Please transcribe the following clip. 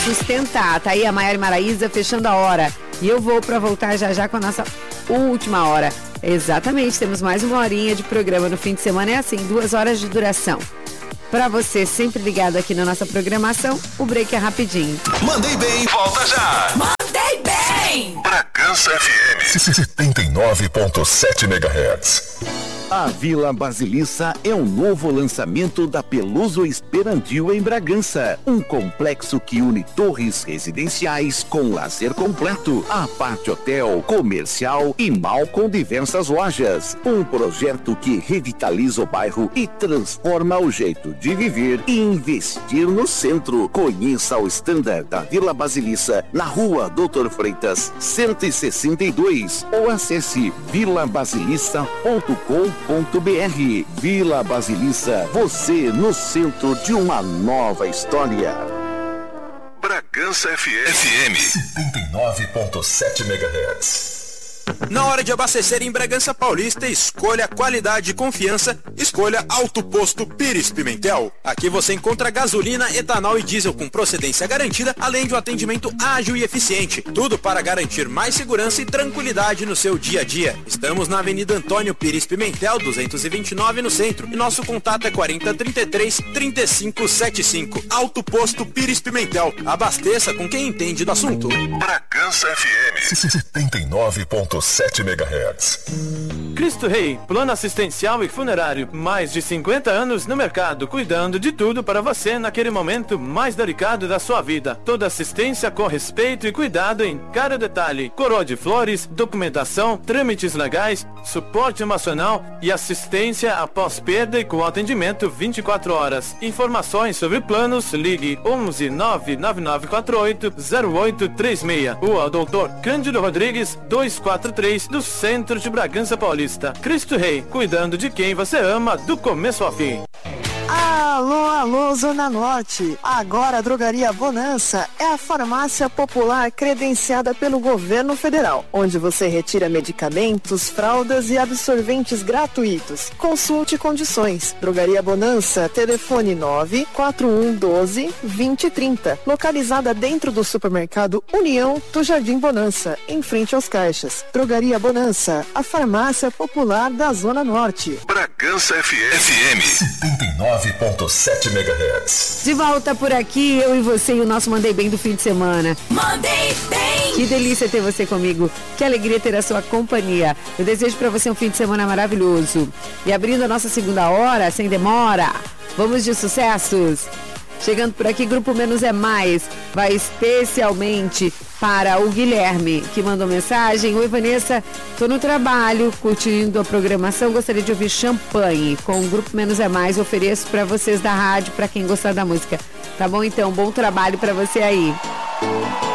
sustentar. Tá aí a Maiara e Maraísa fechando a hora. E eu vou para voltar já com a nossa última hora. Exatamente, temos mais uma horinha de programa no fim de semana. É assim, 2 horas de duração. Para você sempre ligado aqui na nossa programação, o break é rapidinho. Mandei bem, volta já. Mandei bem. Bragança FM 79.7 MHz. A Vila Basilissa é um novo lançamento da Peluso Esperantil em Bragança. Um complexo que une torres residenciais com lazer completo, a parte hotel, comercial e mall com diversas lojas. Um projeto que revitaliza o bairro e transforma o jeito de viver e investir no centro. Conheça o standard da Vila Basilissa na Rua Doutor Freitas, 162 ou acesse vilabasilissa.com.br. Vila Basilissa, você no centro de uma nova história. Bragança FM 79.7 MHz. Na hora de abastecer em Bragança Paulista, escolha qualidade e confiança, escolha Alto Posto Pires Pimentel. Aqui você encontra gasolina, etanol e diesel com procedência garantida, além de um atendimento ágil e eficiente. Tudo para garantir mais segurança e tranquilidade no seu dia a dia. Estamos na Avenida Antônio Pires Pimentel, 229 no centro. E nosso contato é 4033-3575. Alto Posto Pires Pimentel. Abasteça com quem entende do assunto. Bragança FM 79.7 MHz. Cristo Rei, plano assistencial e funerário. Mais de 50 anos no mercado, cuidando de tudo para você naquele momento mais delicado da sua vida. Toda assistência com respeito e cuidado em cada detalhe. Coroa de flores, documentação, trâmites legais, suporte emocional e assistência após perda e com atendimento 24 horas. Informações sobre planos, ligue 11 99948 0836. Rua Doutor Cândido Rodrigues, 243, do centro de Bragança Paulista. Cristo Rei, cuidando de quem você ama do começo ao fim. Alô, Zona Norte. Agora a Drogaria Bonança é a farmácia popular credenciada pelo governo federal, onde você retira medicamentos, fraldas e absorventes gratuitos. Consulte condições. Drogaria Bonança, telefone 94112-2030, localizada dentro do supermercado União do Jardim Bonança, em frente aos caixas. Drogaria Bonança, a farmácia popular da Zona Norte. Bragança FM 79.7 MHz. De volta por aqui, eu e você e o nosso Mandei Bem do fim de semana. Mandei bem. Que delícia ter você comigo. Que alegria ter a sua companhia. Eu desejo para você um fim de semana maravilhoso. E abrindo a nossa segunda hora, sem demora, vamos de sucessos. Chegando por aqui, Grupo Menos é Mais. Vai especialmente para o Guilherme, que mandou mensagem. Oi, Vanessa, tô no trabalho, curtindo a programação, gostaria de ouvir Champanhe. Com o Grupo Menos é Mais, ofereço para vocês da rádio, para quem gostar da música. Tá bom, então? Bom trabalho para você aí.